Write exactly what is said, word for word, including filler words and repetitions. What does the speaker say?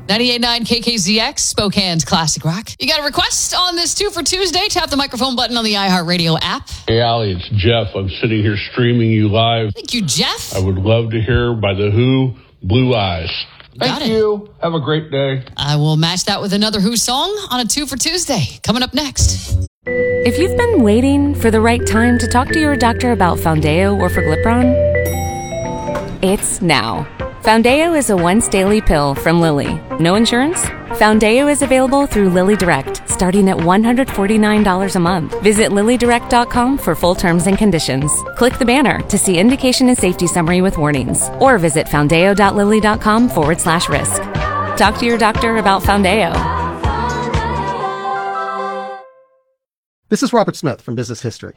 ninety-eight point nine K K Z X, Spokane's Classic Rock. You got a request on this Two for Tuesday? Tap the microphone button on the iHeartRadio app. Hey, Allie, it's Jeff. I'm sitting here streaming you live. Thank you, Jeff. I would love to hear by The Who, Blue Eyes. Got Thank it. you. Have a great day. I will match that with another Who song on a Two for Tuesday. Coming up next. If you've been waiting for the right time to talk to your doctor about Foundeo or Forglipron, it's now. Foundeo is a once-daily pill from Lilly. No insurance? Foundeo is available through Lilly Direct, starting at one hundred forty-nine dollars a month. Visit lilly direct dot com for full terms and conditions. Click the banner to see indication and safety summary with warnings. Or visit foundeo dot lilly dot com forward slash risk. Talk to your doctor about Foundeo. This is Robert Smith from Business History.